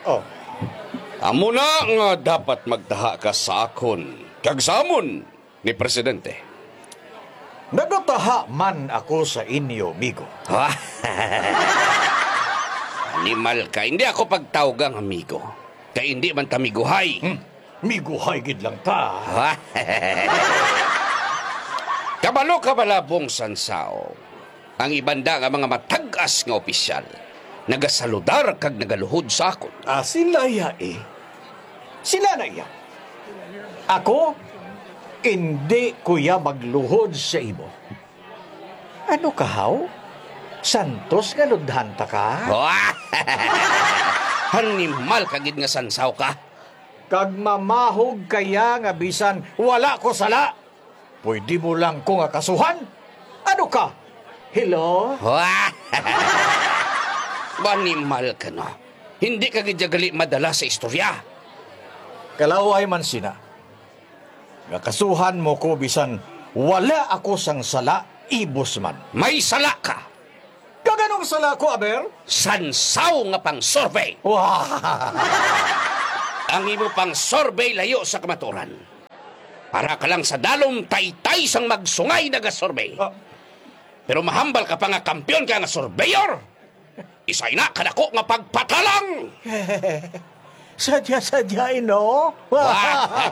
Oh, Amo na nga dapat magtaha ka sa akon, kag sa amon ni Presidente. nagataha man ako sa inyo, migo. Animal ka, hindi ako pagtawgang amigo. Kaya hindi man tamiguhay. Miguhay gid lang ta. Kabalo kabalabong sansao. Ang ibanda nga mga matagas nga opisyal nagasaludar kag nagaluhod sa akon. Sila ya eh. Sila na iya. Ako, hindi kuya magluhod sa imo. Ano ka, haw? Santos nga ludhanta ka? Animal kagid nga sansaw ka. Kag mamahog kaya nga bisan wala ko sala. Pwede mo lang ko nga kasuhan? Ano ka? Hello? Animal ka no. Hindi ka gidyagali madala sa istorya. Kalaway man sina. Nga kasuhan mo ko bisan wala ako sang sala, ibos man. May sala ka. Kaganong sala ko, Aber? Sansaw nga pang survey. Ang imo pang survey layo sa kamaturan. Para ka lang sa dalom taytay sang magsungay na survey. Pero mahambal ka pa nga kampiyon ka nga surveyor. Isay na kadako nga pagpatalang. Sadya-sadya, no?